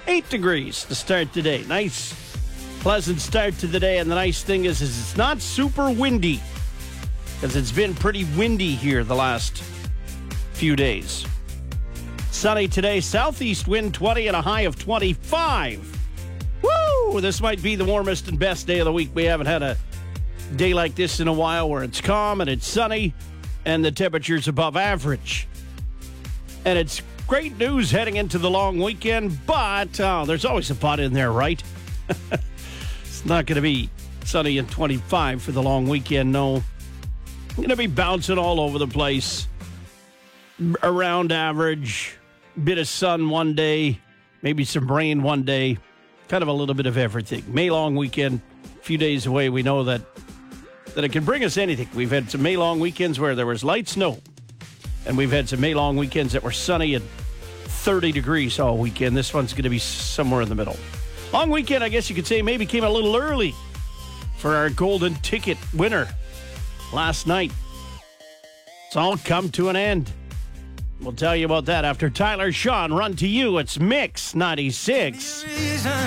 8 degrees to start today. Nice, pleasant start to the day. And the nice thing is it's not super windy, because it's been pretty windy here the last few days. Sunny today, southeast wind 20 and a high of 25. Woo! This might be the warmest and best day of the week. We haven't had a day like this in a while, where it's calm and it's sunny and the temperature's above average. And it's great news heading into the long weekend, but there's always a but in there, right? It's not going to be sunny and 25 for the long weekend, no. Going to be bouncing all over the place. Around average, bit of sun one day, maybe some rain one day, kind of a little bit of everything. May long weekend, a few days away. We know that it can bring us anything. We've had some May long weekends where there was light snow, and we've had some May long weekends that were sunny and 30 degrees all weekend. This one's going to be somewhere in the middle. Long weekend, I guess you could say, maybe came a little early for our golden ticket winner last night. It's all come to an end. We'll tell you about that after Tyler Shawn. Run to You. It's Mix 96.